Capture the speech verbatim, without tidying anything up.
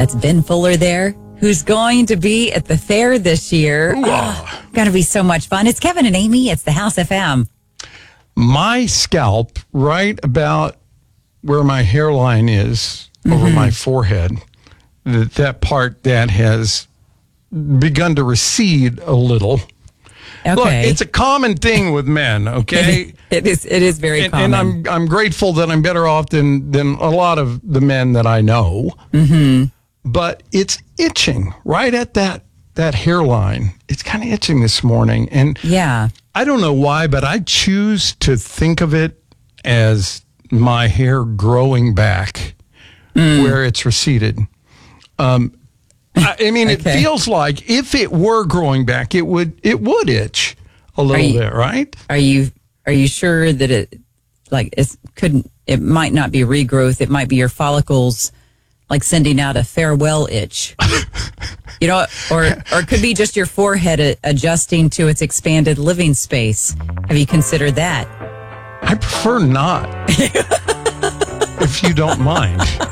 That's Ben Fuller there, who's going to be at the fair this year. Oh, going to be so much fun. It's Kevin and Amy. It's the House F M. My scalp, right about where my hairline is, mm-hmm. over my forehead, that, that part that has begun to recede a little. Okay. Look, it's a common thing with men, okay? it is it is very and, common. And I'm I'm grateful that I'm better off than, than a lot of the men that I know. Mm-hmm. But it's itching right at that, that hairline. It's kind of itching this morning. And yeah. I don't know why, but I choose to think of it as my hair growing back mm. where it's receded. Um, I, I mean, okay. It feels like if it were growing back, it would it would itch a little you, bit, right? Are you are you sure that it like it couldn't? It might not be regrowth. It might be your follicles like sending out a farewell itch. You know, or or it could be just your forehead adjusting to its expanded living space. Have you considered that? I prefer not, if you don't mind.